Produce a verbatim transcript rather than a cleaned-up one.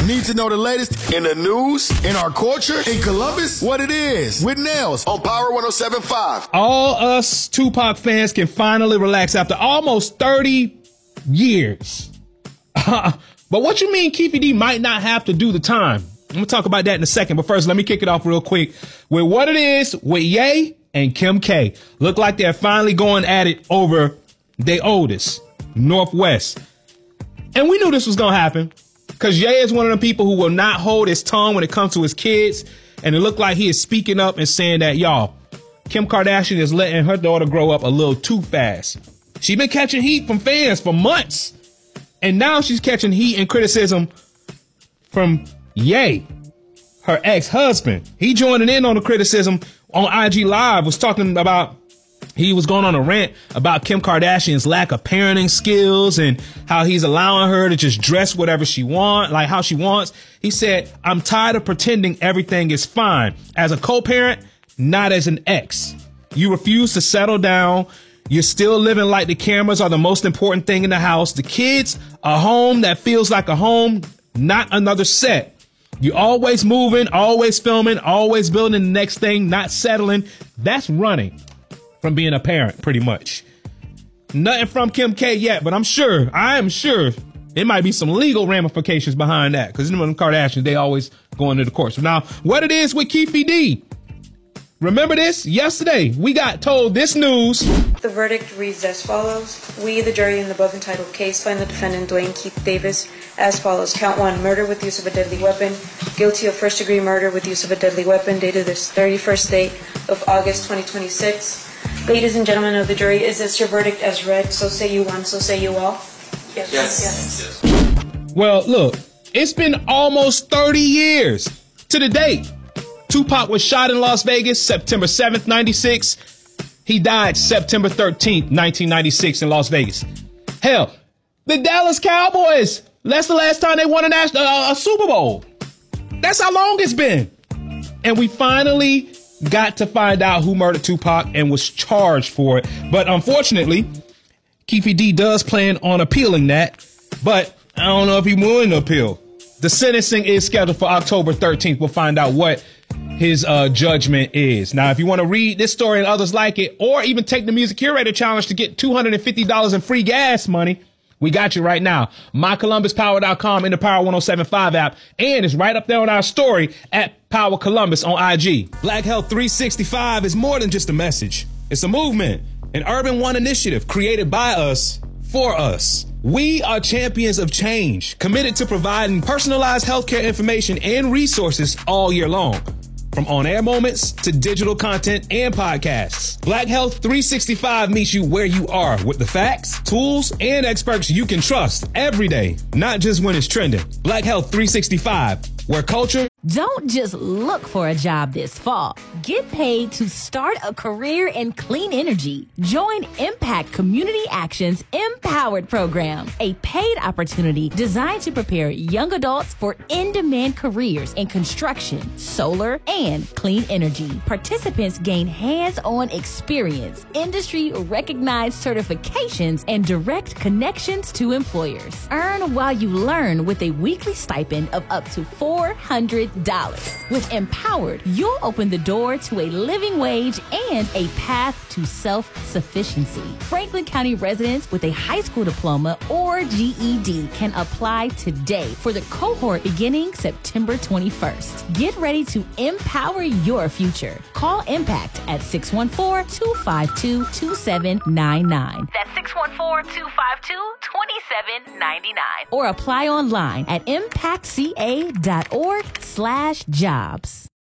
Need to know the latest in the news, in our culture, in Columbus? What it is with Nails on Power one oh seven point five. All us Tupac fans can finally relax after almost thirty years. But what you mean Keefe D might not have to do the time? I'm going to talk about that in a second. But first, let me kick it off real quick with what it is with Ye and Kim K. Look like they're finally going at it over their oldest, Northwest. And we knew this was going to happen because Ye is one of the people who will not hold his tongue when it comes to his kids. And it looked like he is speaking up and saying that, y'all, Kim Kardashian is letting her daughter grow up a little too fast. She's been catching heat from fans for months. And now she's catching heat and criticism from Ye, her ex-husband. He joining in on the criticism on I G Live, was talking about, he was going on a rant about Kim Kardashian's lack of parenting skills and how he's allowing her to just dress whatever she wants, like how she wants. He said, I'm tired of pretending everything is fine. As a co-parent, not as an ex. You refuse to settle down. You're still living like the cameras are the most important thing in the house. The kids, a home that feels like a home, not another set. You always moving, always filming, always building the next thing, not settling. That's running from being a parent, pretty much. Nothing from Kim K yet, but I'm sure, I am sure there might be some legal ramifications behind that, because you know them Kardashians, they always go into the courts. Now, what it is with Keefe D? Remember this? Yesterday, we got told this news. The verdict reads as follows. We, the jury in the above entitled case, find the defendant, Dwayne Keith Davis, as follows. Count one, murder with use of a deadly weapon. Guilty of first-degree murder with use of a deadly weapon, dated this thirty-first day of August twenty twenty-six. Ladies and gentlemen of the jury, is this your verdict as read? So say you one, so say you all. Yes. Yes. yes. Well, look, it's been almost thirty years to the date. Tupac was shot in Las Vegas September seventh, ninety-six. He died September thirteenth, nineteen ninety-six in Las Vegas. Hell, the Dallas Cowboys, that's the last time they won a, national, uh, a Super Bowl. That's how long it's been. And we finally got to find out who murdered Tupac and was charged for it. But unfortunately, Keefe D does plan on appealing that. But I don't know if he willing to appeal. The sentencing is scheduled for October thirteenth. We'll find out what his uh, judgment is. Now, if you want to read this story and others like it, or even take the Music Curator Challenge to get two hundred fifty dollars in free gas money, we got you right now. my columbus power dot com in the Power one oh seven point five app. And it's right up there on our story at Power Columbus on I G. Black Health three sixty-five is more than just a message. It's a movement, an Urban One initiative created by us for us. We are champions of change, committed to providing personalized healthcare information and resources all year long. From on-air moments to digital content and podcasts, Black Health three sixty-five meets you where you are with the facts, tools, and experts you can trust every day, not just when it's trending. Black Health three sixty-five, where culture... Don't just look for a job this fall. Get paid to start a career in clean energy. Join Impact Community Action's Empowered Program, a paid opportunity designed to prepare young adults for in-demand careers in construction, solar, and clean energy. Participants gain hands-on experience, industry-recognized certifications, and direct connections to employers. Earn while you learn with a weekly stipend of up to four hundred dollars. With Empowered, you'll open the door to a living wage and a path to self-sufficiency. Franklin County residents with a high school diploma or G E D can apply today for the cohort beginning September twenty-first. Get ready to empower your future. Call Impact at six one four, two five two, two seven nine nine. That's six one four, two five two, two seven nine nine. Or apply online at impact c a dot org slash jobs.